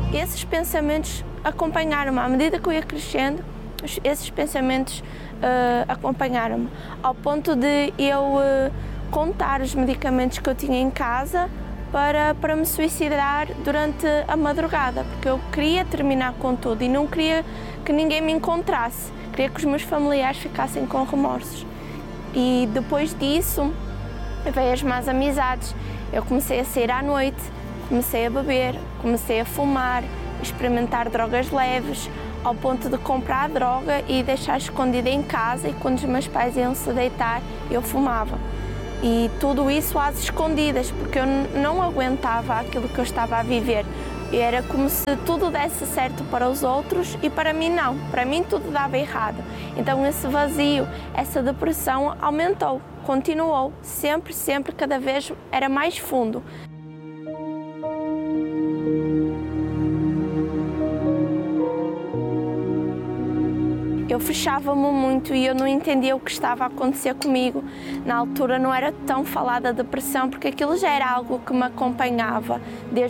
esses pensamentos acompanharam-me. À medida que eu ia crescendo, esses pensamentos acompanharam-me, ao ponto de eu contar os medicamentos que eu tinha em casa para me suicidar durante a madrugada, porque eu queria terminar com tudo e não queria que ninguém me encontrasse, queria que os meus familiares ficassem com remorsos. E depois disso veio as más amizades, eu comecei a sair à noite, comecei a beber, comecei a fumar, experimentar drogas leves, ao ponto de comprar droga e deixar escondida em casa, e quando os meus pais iam se deitar, eu fumava. E tudo isso às escondidas, porque eu não aguentava aquilo que eu estava a viver. E era como se tudo desse certo para os outros e para mim não. Para mim tudo dava errado. Então esse vazio, essa depressão aumentou, continuou, sempre, cada vez era mais fundo. Eu fechava-me muito e eu não entendia o que estava a acontecer comigo. Na altura não era tão falada a depressão, porque aquilo já era algo que me acompanhava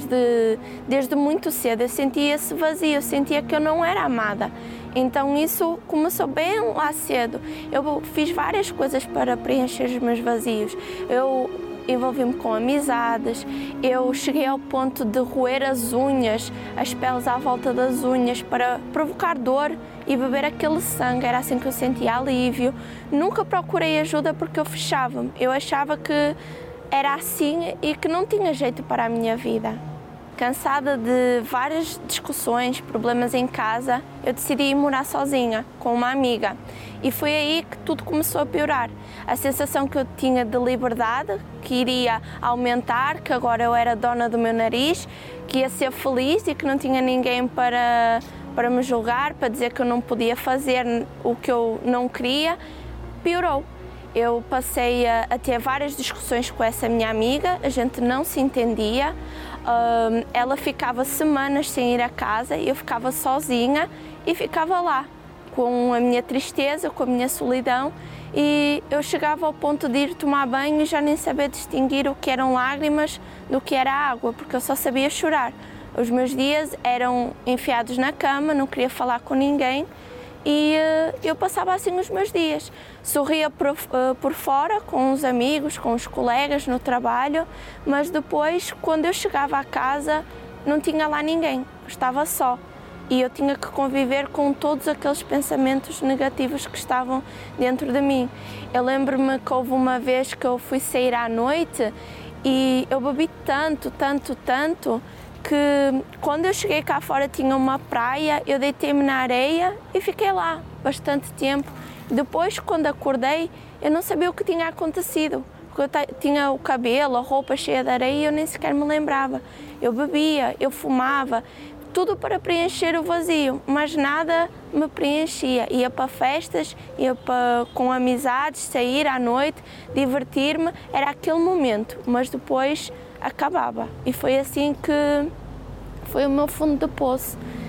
desde muito cedo. Eu sentia esse vazio, eu sentia que eu não era amada. Então isso começou bem lá cedo. Eu fiz várias coisas para preencher os meus vazios. Eu envolvi-me com amizades, eu cheguei ao ponto de roer as unhas, as peles à volta das unhas, para provocar dor e beber aquele sangue. Era assim que eu sentia alívio. Nunca procurei ajuda porque eu fechava-me. Eu achava que era assim e que não tinha jeito para a minha vida. Cansada de várias discussões, problemas em casa, eu decidi ir morar sozinha, com uma amiga. E foi aí que tudo começou a piorar. A sensação que eu tinha de liberdade, que iria aumentar, que agora eu era dona do meu nariz, que ia ser feliz e que não tinha ninguém para me julgar, para dizer que eu não podia fazer o que eu não queria, piorou. Eu passei a ter várias discussões com essa minha amiga, a gente não se entendia. Ela ficava semanas sem ir a casa e eu ficava sozinha e ficava lá com a minha tristeza, com a minha solidão, e eu chegava ao ponto de ir tomar banho e já nem sabia distinguir o que eram lágrimas do que era água, porque eu só sabia chorar. Os meus dias eram enfiados na cama, não queria falar com ninguém e eu passava assim os meus dias. Sorria por fora com os amigos, com os colegas no trabalho, mas depois, quando eu chegava à casa, não tinha lá ninguém, eu estava só. E eu tinha que conviver com todos aqueles pensamentos negativos que estavam dentro de mim. Eu lembro-me que houve uma vez que eu fui sair à noite e eu bebi tanto, que quando eu cheguei cá fora tinha uma praia, eu deitei-me na areia e fiquei lá bastante tempo. Depois, quando acordei, eu não sabia o que tinha acontecido, porque eu tinha o cabelo, a roupa cheia de areia e eu nem sequer me lembrava. Eu bebia, eu fumava, tudo para preencher o vazio, mas nada me preenchia. Ia para festas, com amizades, sair à noite, divertir-me, era aquele momento, mas depois acabava. E foi assim que foi o meu fundo de poço.